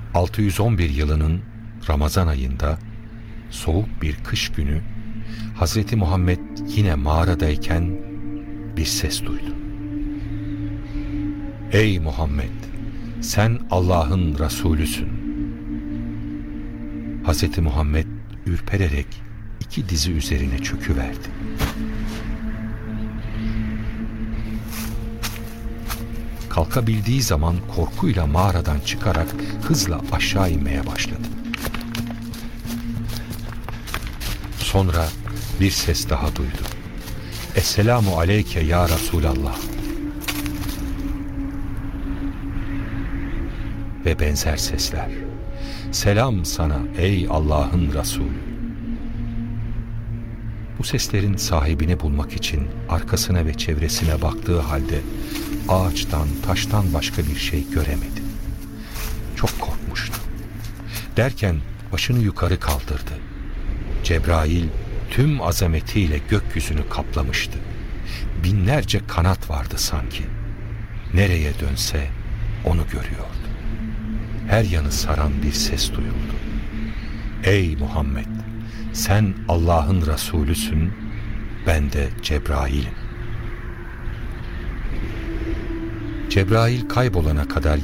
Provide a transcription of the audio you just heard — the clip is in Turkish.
611 yılının Ramazan ayında soğuk bir kış günü Hazreti Muhammed yine mağaradayken bir ses duydu. Ey Muhammed! Sen Allah'ın Resulüsün. Hazreti Muhammed ürpererek iki dizi üzerine çöküverdi. Kalkabildiği zaman korkuyla mağaradan çıkarak hızla aşağı inmeye başladı. Sonra bir ses daha duydu. Esselamu aleyke ya Resulallah. Ve benzer sesler. Selam sana ey Allah'ın Resulü. Bu seslerin sahibini bulmak için arkasına ve çevresine baktığı halde ağaçtan, taştan başka bir şey göremedi. Çok korkmuştu. Derken başını yukarı kaldırdı. Cebrail tüm azametiyle gökyüzünü kaplamıştı. Binlerce kanat vardı sanki. Nereye dönse onu görüyordu. Her yanı saran bir ses duyuldu. Ey Muhammed! Sen Allah'ın Resulüsün, ben de Cebrail'im. Cebrail kaybolana kadar